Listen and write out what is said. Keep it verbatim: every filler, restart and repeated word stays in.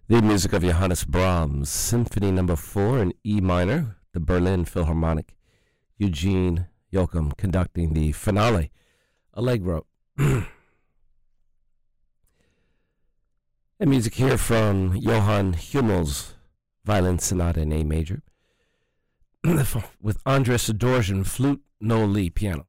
The music of Johannes Brahms, Symphony Number Four in E minor, the Berlin Philharmonic. Eugene Joachim conducting the finale, Allegro. And music here from Johann Hummel's Violin Sonata in A major, with Andres Dvorak flute, Noel Lee piano.